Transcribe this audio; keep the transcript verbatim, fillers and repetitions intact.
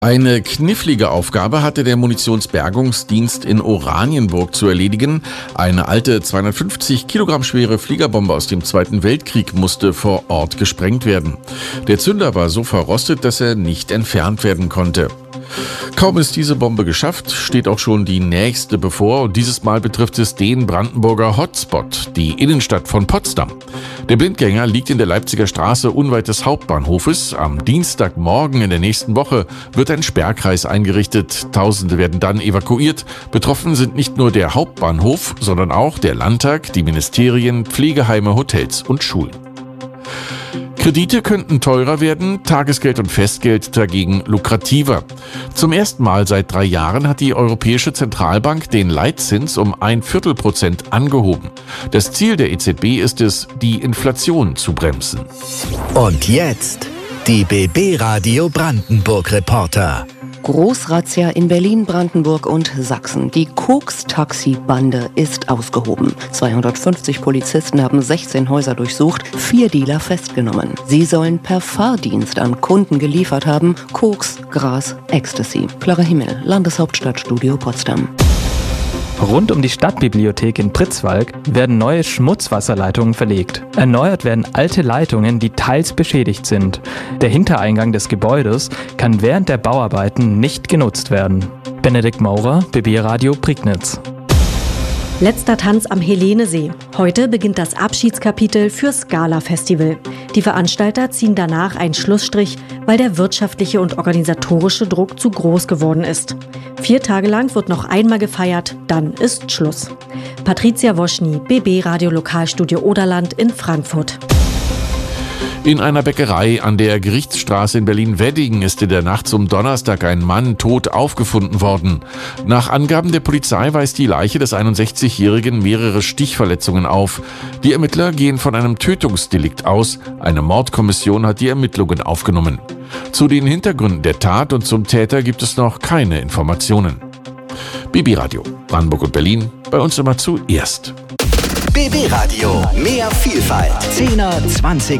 Eine knifflige Aufgabe hatte der Munitionsbergungsdienst in Oranienburg zu erledigen. Eine alte zweihundertfünfzig Kilogramm schwere Fliegerbombe aus dem Zweiten Weltkrieg musste vor Ort gesprengt werden. Der Zünder war so verrostet, dass er nicht entfernt werden konnte. Kaum ist diese Bombe geschafft, steht auch schon die nächste bevor. Und dieses Mal betrifft es den Brandenburger Hotspot, die Innenstadt von Potsdam. Der Blindgänger liegt in der Leipziger Straße unweit des Hauptbahnhofes. Am Dienstagmorgen in der nächsten Woche wird ein Sperrkreis eingerichtet. Tausende werden dann evakuiert. Betroffen sind nicht nur der Hauptbahnhof, sondern auch der Landtag, die Ministerien, Pflegeheime, Hotels und Schulen. Kredite könnten teurer werden, Tagesgeld und Festgeld dagegen lukrativer. Zum ersten Mal seit drei Jahren hat die Europäische Zentralbank den Leitzins um ein Viertelprozent angehoben. Das Ziel der E Z B ist es, die Inflation zu bremsen. Und jetzt die B B Radio Brandenburg Reporter. Großrazzia in Berlin, Brandenburg und Sachsen. Die Koks-Taxi-Bande ist ausgehoben. zweihundertfünfzig Polizisten haben sechzehn Häuser durchsucht, vier Dealer festgenommen. Sie sollen per Fahrdienst an Kunden geliefert haben. Koks, Gras, Ecstasy. Clara Himmel, Landeshauptstadtstudio Potsdam. Rund um die Stadtbibliothek in Pritzwalk werden neue Schmutzwasserleitungen verlegt. Erneuert werden alte Leitungen, die teils beschädigt sind. Der Hintereingang des Gebäudes kann während der Bauarbeiten nicht genutzt werden. Benedikt Maurer, B B Radio Prignitz. Letzter Tanz am Helenesee. Heute beginnt das Abschiedskapitel fürs Gala-Festival. Die Veranstalter ziehen danach einen Schlussstrich, weil der wirtschaftliche und organisatorische Druck zu groß geworden ist. Vier Tage lang wird noch einmal gefeiert, dann ist Schluss. Patricia Woschny, B B Radio Lokalstudio Oderland in Frankfurt. In einer Bäckerei an der Gerichtsstraße in Berlin-Wedding ist in der Nacht zum Donnerstag ein Mann tot aufgefunden worden. Nach Angaben der Polizei weist die Leiche des einundsechzigjährigen mehrere Stichverletzungen auf. Die Ermittler gehen von einem Tötungsdelikt aus. Eine Mordkommission hat die Ermittlungen aufgenommen. Zu den Hintergründen der Tat und zum Täter gibt es noch keine Informationen. B B Radio, Brandenburg und Berlin, bei uns immer zuerst. B B Radio, mehr Vielfalt. zehner, zwanziger